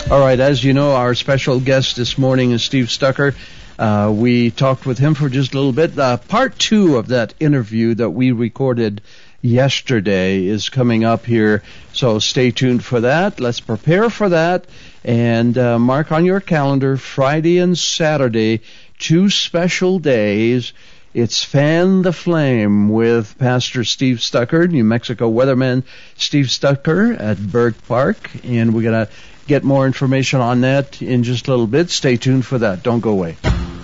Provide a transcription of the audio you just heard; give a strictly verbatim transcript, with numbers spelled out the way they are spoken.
All right, as you know, our special guest this morning is Steve Stucker. Uh, we talked with him for just a little bit. Uh, part two of that interview that we recorded yesterday is coming up here, so stay tuned for that. Let's prepare for that, and uh, mark on your calendar Friday and Saturday, two special days. It's Fan the Flame with Pastor Steve Stucker, New Mexico weatherman Steve Stucker at Burke Park, and we're going to get more information on that in just a little bit. Stay tuned for that. Don't go away.